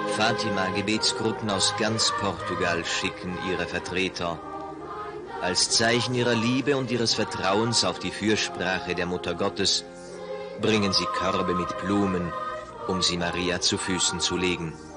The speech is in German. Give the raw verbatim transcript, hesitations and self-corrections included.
Fatima-Gebetsgruppen aus ganz Portugal schicken ihre Vertreter. Als Zeichen ihrer Liebe und ihres Vertrauens auf die Fürsprache der Mutter Gottes bringen sie Körbe mit Blumen, um sie Maria zu Füßen zu legen.